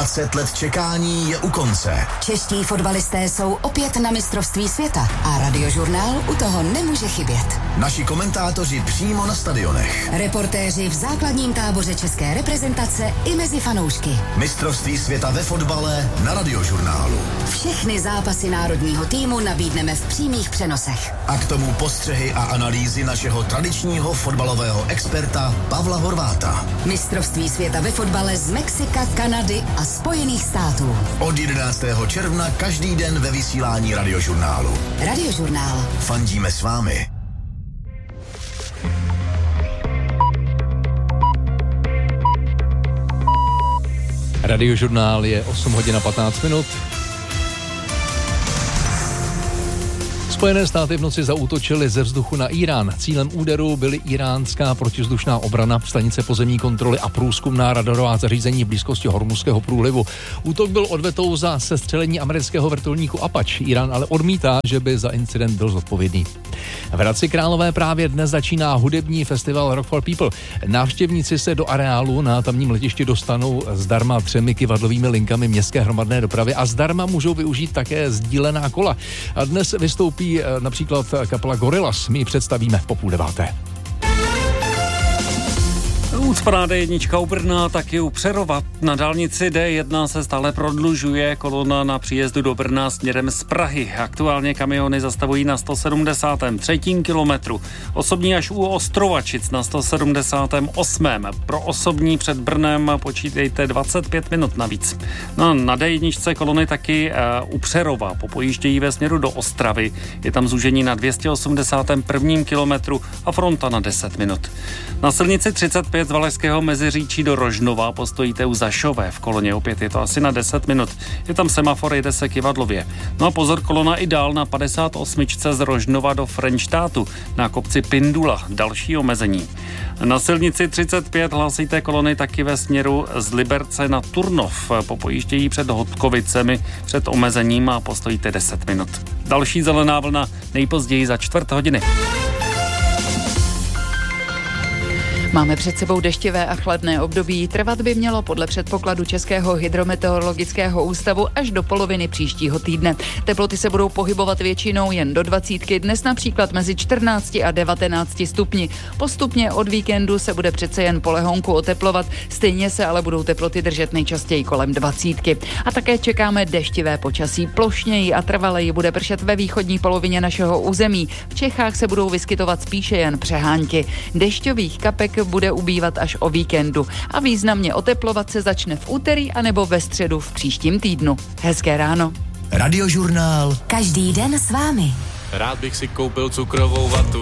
20 let čekání je u konce. Čeští fotbalisté jsou opět na mistrovství světa a Radiožurnál u toho nemůže chybět. Naši komentátoři přímo na stadionech. Reportéři v základním táboře české reprezentace i mezi fanoušky. Mistrovství světa ve fotbale na Radiožurnálu. Všechny zápasy národního týmu nabídneme v přímých přenosech. A k tomu postřehy a analýzy našeho tradičního fotbalového experta Pavla Horváta. Mistrovství světa ve fotbale z Mexika, Kanady a Spojených států. Od 11. června každý den ve vysílání Radiožurnálu. Radiožurnál. Fandíme s vámi. Radiožurnál je 8 hodin a 15 minut. Spojené státy v noci zaútočily ze vzduchu na Irán. Cílem úderu byly iránská protizdušná obrana, stanice pozemní kontroly a průzkumná radarová zařízení v blízkosti Hormuzského průlivu. Útok byl odvetou za sestřelení amerického vrtulníku Apache. Irán ale odmítá, že by za incident byl zodpovědný. V Hradci Králové právě dnes začíná hudební festival Rock for People. Návštěvníci se do areálu na tamním letišti dostanou zdarma 3 kivadlovými linkami městské hromadné dopravy a zdarma můžou využít také sdílená kola. A dnes vystoupí například kapela Gorillaz. My ji představíme po 8:30. Ucpaná D1 u Brna, taky u Přerova. Na dálnici D1 se stále prodlužuje kolona na příjezdu do Brna směrem z Prahy. Aktuálně kamiony zastavují na 173. kilometru. Osobní až u Ostrovačic na 178. Pro osobní před Brnem počítejte 25 minut navíc. No, na D1 kolony taky u Přerova popojíždějí ve směru do Ostravy. Je tam zúžení na 281. kilometru a fronta na 10 minut. Na silnici 35 z Valašského Meziříčí do Rožnova postojíte u Zašové. V koloně opět je to asi na 10 minut. Je tam semafor, jede se kivadlově. No a pozor, kolona i dál na 58 z Rožnova do Frenštátu. Na kopci Pindula další omezení. Na silnici 35 hlásíte kolony taky ve směru z Liberce na Turnov. Popojíždějí před Hodkovicemi před omezením a postojíte 10 minut. Další zelená vlna nejpozději za 4:15. Máme před sebou deštivé a chladné období. Trvat by mělo podle předpokladu Českého hydrometeorologického ústavu až do poloviny příštího týdne. Teploty se budou pohybovat většinou jen do 20, dnes například mezi 14 a 19 stupni. Postupně od víkendu se bude přece jen po lehonku oteplovat, stejně se ale budou teploty držet nejčastěji kolem 20. A také čekáme deštivé počasí. Plošněji a trvaleji bude pršet ve východní polovině našeho území. V Čechách se budou vyskytovat spíše jen přehánky. Dešťových kapek bude ubývat až o víkendu a významně oteplovat se začne v úterý anebo ve středu v příštím týdnu. Hezké ráno. Radiožurnál. Každý den s vámi. Rád bych si koupil cukrovou vatu.